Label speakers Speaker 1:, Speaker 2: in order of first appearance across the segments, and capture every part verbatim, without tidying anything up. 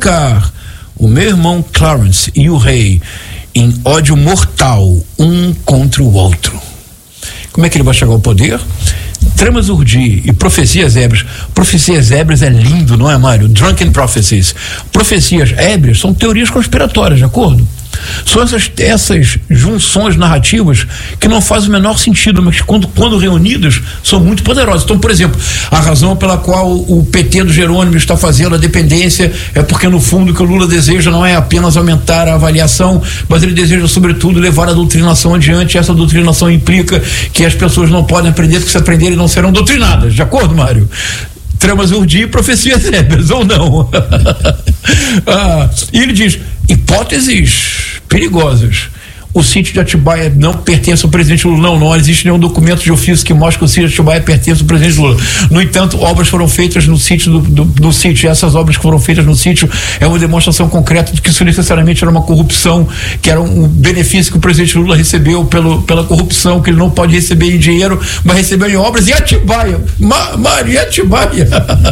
Speaker 1: colocar o meu irmão Clarence e o rei em ódio mortal um contra o outro. Como é que ele vai chegar ao poder? Tramas Urdi e profecias ébrias. Profecias ébrias é lindo, não é, Mário? Drunken prophecies. Profecias ébrias são teorias conspiratórias, de acordo? São essas, essas junções narrativas que não fazem o menor sentido, mas que quando, quando reunidas são muito poderosas. Então, por exemplo, a razão pela qual o P T do Jerônimo está fazendo a dependência é porque no fundo o que o Lula deseja não é apenas aumentar a avaliação, mas ele deseja sobretudo levar a doutrinação adiante. Essa doutrinação implica que as pessoas não podem aprender, porque se aprenderem não serão doutrinadas, de acordo, Mário? Tramas Urdi e profecias ébrias, ou não? ah, e ele diz, hipóteses perigosas. O sítio de Atibaia não pertence ao presidente Lula. Não, não existe nenhum documento de ofício que mostre que o sítio de Atibaia pertence ao presidente Lula. No entanto, obras foram feitas no sítio do, do, do sítio. Essas obras que foram feitas no sítio é uma demonstração concreta de que isso necessariamente era uma corrupção, que era um benefício que o presidente Lula recebeu pelo, pela corrupção, que ele não pode receber em dinheiro, mas recebeu em obras. E Atibaia, Ma, Maria Atibaia.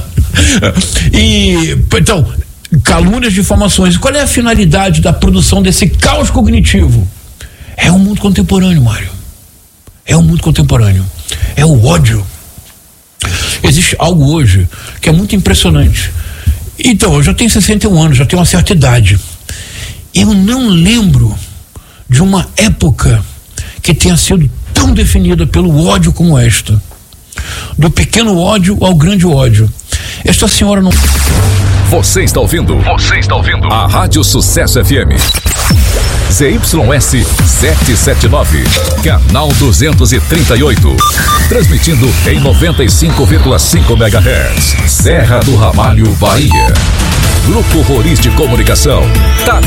Speaker 1: E, então, calúnias, difamações. Qual é a finalidade da produção desse caos cognitivo? É o mundo contemporâneo, Mário. É o mundo contemporâneo. É o ódio. Existe algo hoje que é muito impressionante. Então, eu já tenho sessenta e um anos, já tenho uma certa idade. Eu não lembro de uma época que tenha sido tão definida pelo ódio como esta. Do pequeno ódio ao grande ódio. Esta senhora não...
Speaker 2: Você está ouvindo? Você está ouvindo? A Rádio Sucesso F M. Z Y S setecentos e setenta e nove, canal duzentos e trinta e oito. Transmitindo em noventa e cinco vírgula cinco megahertz. Serra do Ramalho, Bahia. Grupo Roriz de Comunicação. Tá